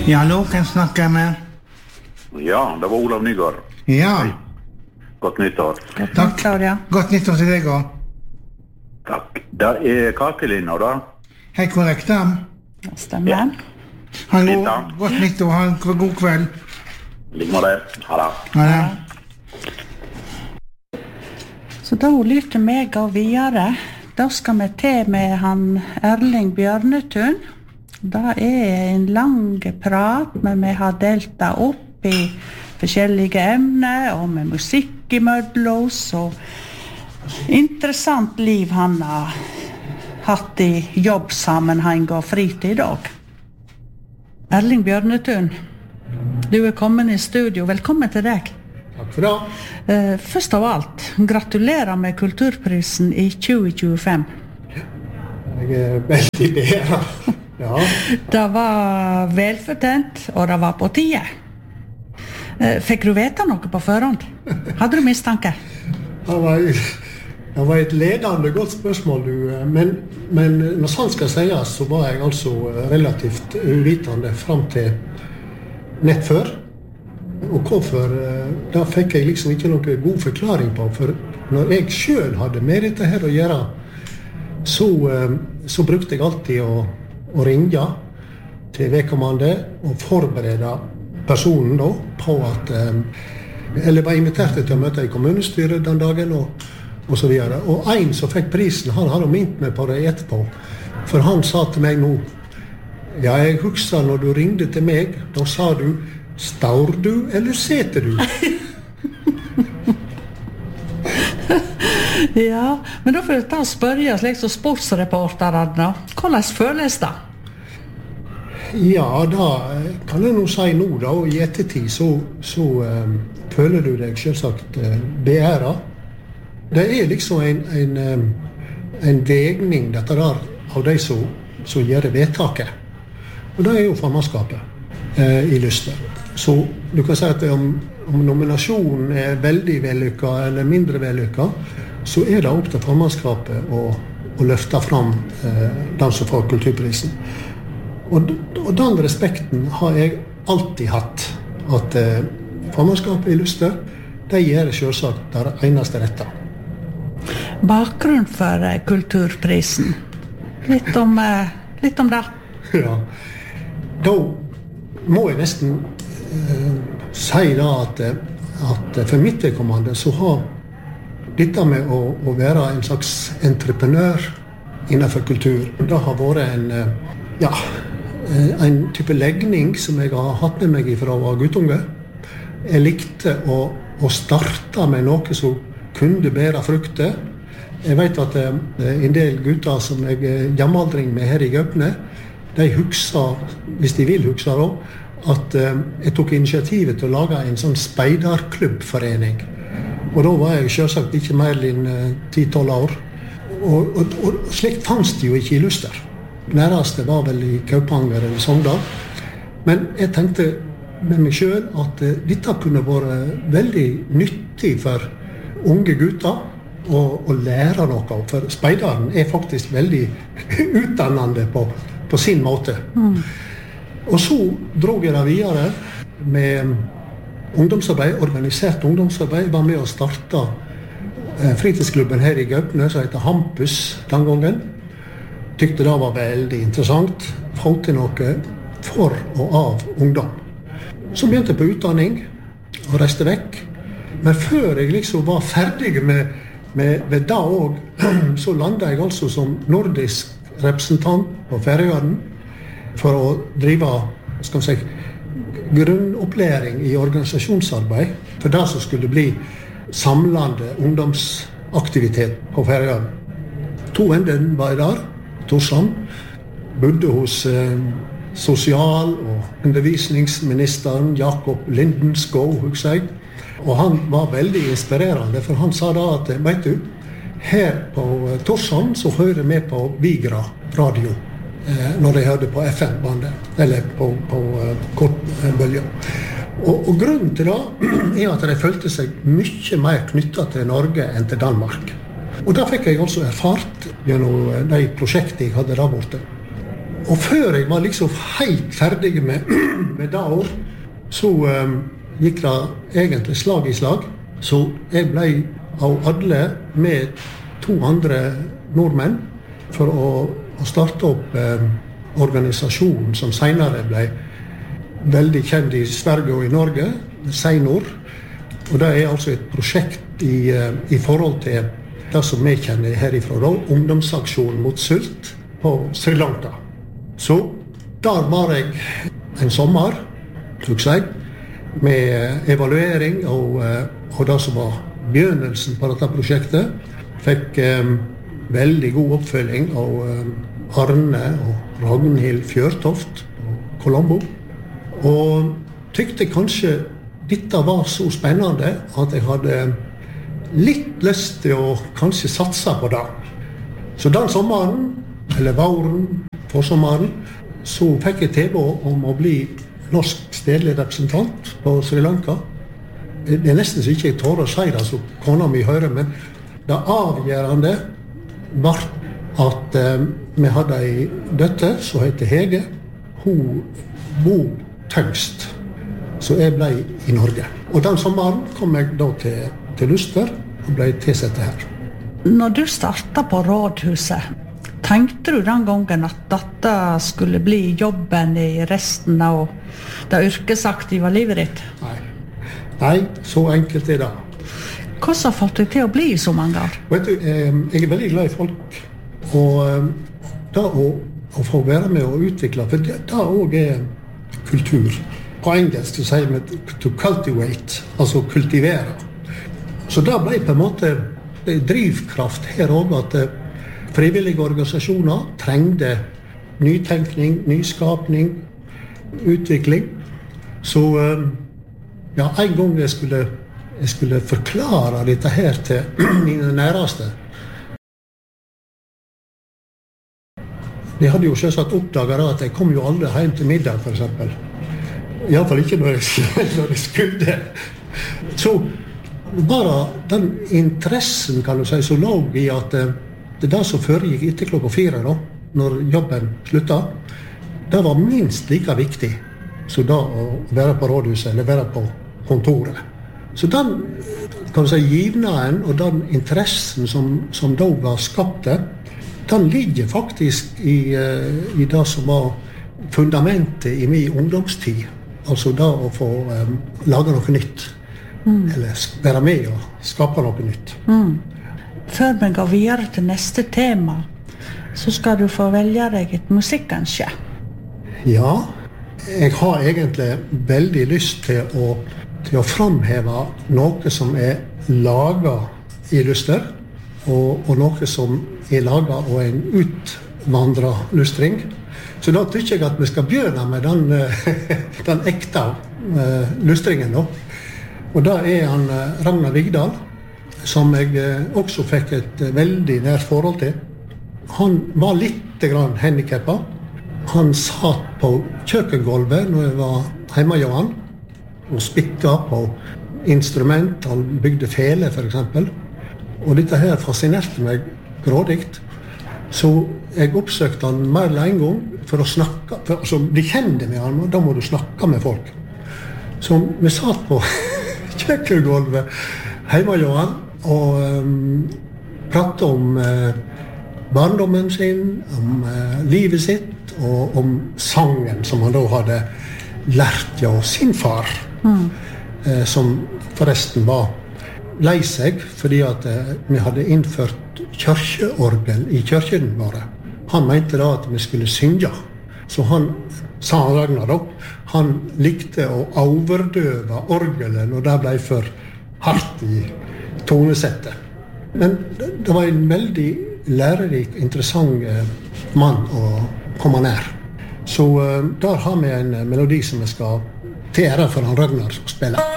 Ja, hallo, kan snakke jeg med? Ja, det var Olav Nygaard. Ja. Hei. Godt nyttår. Takk. Ja. Godt nyttår til deg også. Takk. Det Kakelinna da. Hei, korrekt da. Stemmer. Ja. Ha en Fint da. godt nyttår, ha en god kveld. Ligg med det. Ha det. Ha det. Så da lyrte meg og videre. Da skal vi til med han Erling Bjørnetun. Det en lang prat, men vi har delt det opp i forskjellige emner, og med musikk i mødlos, og interessant liv han har hatt i jobbsammenheng og fritid også. Erling Bjørnetun, du kommet i studio. Velkommen til deg. Takk for det. Først av alt, gratulerer med Kulturprisen i 2025. Jeg veldig bedre. Ja. Det var velfortjent, og det var på tide. Fikk du vite noe på forhånd? Hadde du mistanke? Det var et ledende godt spørsmål, du. Men når sant skal sies, så var jeg altså relativt uvitende frem til nett før. Og hvorfor, da fikk jeg liksom ikke noen god forklaring på. For når jeg selv hadde med dette her å gjøre, så brukte jeg alltid å ringe til vedkommende og forberede personen da, på at eller var invitert til å møte i kommunestyret den dagen og så videre. Og en som fikk prisen, han hadde minnet meg på det etterpå, for han sa til meg nå: ja, jeg husker når du ringte til meg, da sa du: står du eller seter du? Ja, men da får jeg ta og spørre slik som sportsreporterne. Hvordan føles det? Ja, da kan jeg nå si nå da, og i ettertid så føler du deg selvsagt beæret. Det liksom en vegning, dette der, av de som gjør vedtaket. Og det jo formannskapet i Lyster. Så du kan si at om nominasjonen veldig vellykket eller mindre vellykket, så det opp til formannskapet å løfte fram den som får kulturprisen. Og den respekten har jeg alltid hatt, at formannskapet i Lyster, de gjør selvsagt det eneste rette. Bakgrunn for kulturprisen. Litt om det. Ja. Da må jeg nesten si da at for mitt vedkommende så har dette med å være en slags entreprenør innenfor kultur, det har vært en type legning som jeg har hatt med meg fra å være guttunge. Jeg likte å starte med noe som kunne bære frukter. Jeg vet at en del gutter som jeg jamaldring med her i Gaupne, de husker, hvis de vil huske da, at jeg tok initiativet til å lage en sånn speiderklubbforening. Og da var jeg selvsagt ikke mer enn 10-12 år. Og slikt fanns det jo ikke i Lyster. Nærmest var vel i Kaupanger eller Sogndal. Men jeg tenkte med meg selv at dette kunne være veldig nyttig for unge gutter å lære noe. For speideren faktisk veldig utdannende på sin måte. Og så drog jeg det videre med ungdomsarbeid, organisert ungdomsarbeid. Jeg var med å starte fritidsklubben her i Gaupne, som heter Hampus den gangen. Tykte det var veldig interessant. Få til noe for og av ungdom. Så begynte jeg på utdanning og reiste vekk. Men før jeg liksom var ferdig med det også, så landet jeg altså som nordisk representant på Færøyene for å drive, skal vi si, grunnopplæring i organisasjonsarbeid for det som skulle bli samlende ungdomsaktivitet på Færøyene. 2 enden var jeg der, Torshavn, bodde hos sosial- og undervisningsministeren Jakob Lindenskov, husker jeg. Og han var veldig inspirerende, for han sa da at, vet du, her på Torshavn så hører vi på Vigra radio når de hørte på FM-bandet, eller på kortbølger. Og grunnen til det at de følte seg mye mer knyttet til Norge enn til Danmark. Og da fikk jeg også erfart gjennom de prosjektene jeg hadde der borte. Og før jeg var liksom helt ferdig med det år, så gikk det egentlig slag i slag. Så jeg ble av alle med 2 andre nordmenn for å starte opp organisasjonen som senere ble veldig kjent i Sverige og i Norge, Seinor. Og det er altså et prosjekt i forhold til det som vi kjenner herifra, da, ungdomsaksjonen mot sult på Sri Lanka. Så der var jeg en sommer, med evaluering og det som var begynnelsen på dette prosjektet. Fikk veldig god oppfølging av Arne og Ragnhild Fjørtoft på Colombo. Og tykte kanskje dette var så spennende at jeg hadde litt lyst til å kanskje satse på det. Så den sommeren, eller våren, forsommeren, så fikk jeg tilbud om å bli norsk stedlig representant på Sri Lanka. Det er nesten så ikke jeg tør å si det, så kona mi hører, men det avgjørende var at vi hadde en døtter som heter Hege. Hun bor tyngst, så jeg ble i Norge. Og den sommeren kom jeg da til Luster og ble tilsatt her. Når du startet på rådhuset, tenkte du den gangen at dette skulle bli jobben i resten av det yrkesaktive livet ditt? Nei, så enkelt er det. Hva har fått deg til å bli så mange år? Vet du, jeg er veldig glad i folk. Og det å få være med og utvikle, for det også er kultur. På engelsk så sier vi to cultivate, altså kultivere. Så det ble på en måte drivkraft her også, at frivillige organisasjoner trengte nytenkning, nyskapning, utvikling. Så ja, en gang jeg skulle forklare dette her til mine næreste. De hadde jo selvsagt oppdaget at jeg kom jo aldri hjem til middag, for eksempel. I alle fall ikke når jeg skulle. Så bare den interessen, kan du si, så lå i at det som foregikk etter 16:00 da, når jobben sluttet, det var minst like viktig som da å være på rådhuset eller være på kontoret. Så den, kan du si, givnaden og den interessen som da var skapt, den ligger faktisk i det som var fundamentet i min ungdomstid. Altså da å få lage noe nytt, eller være med og skape noe nytt. Før vi går videre til neste tema, så skal du få velge deg et musikkønske. Ja, jeg har egentlig veldig lyst til å framheve noe som er laget i Luster, og noe som er laget av en utvandret lustring. Så da tykker jeg at vi skal begynne med den ekte lustringen da. Og da er han Ragnar Vigdal, som jeg også fikk et veldig nært forhold til. Han var litt handikappet. Han satt på kjøkkengulvet når jeg var hjemme hos han, og spikket på instrument. Han bygde fele, for eksempel. Og dette her fascinerte meg grådigt. Så jeg oppsøkte han mer enn en gang for å snakke. Altså, de kjente med han, og da må du snakke med folk. Så vi satt på kjøkkengulvet hjemme hos han, og pratet om barndommen sin, om livet sitt, og om sangen som han da hadde lært av sin far, som forresten var lei seg, fordi at vi hadde innført kirkeorgel i kirken våre. Han mente da at vi skulle synge. Så han, sa han Ragnar da, han likte å overdøve orgelet når det ble for hardt i tonesettet. Men det var en veldig lærerik, interessant mann å komme nær. Så der har vi en melodi som vi skal til ære for han Ragnar spille.